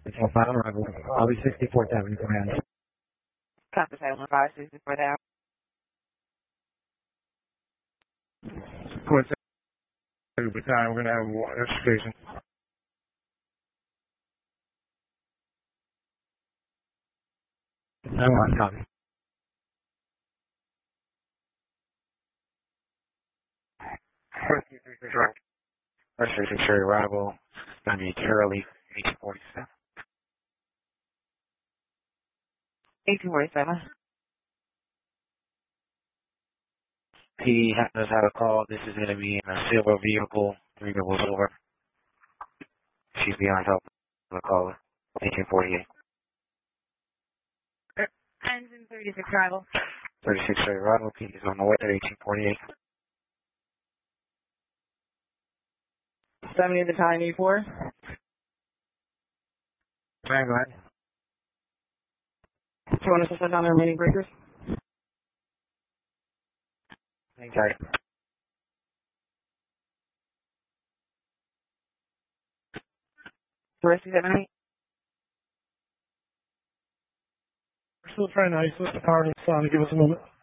It's all final arrival. I'll be 64th Avenue Command. Copy 715, 64th Avenue. Court Uber time, we're going to have water station. No one copy. First secretary arrival. It's going to be Curly, 1847. 1847. He does have a call. This is going to be in a silver vehicle, 3 double silver. She's beyond help. The caller, 1848. Engine 36 arrival. 36 arrival. He is on the way at 1848. 70 at the time, E4. Go ahead. Do you want us to set down the remaining breakers? Okay. The rest of that night? We're still trying to isolate the power to the sun. Give us a moment.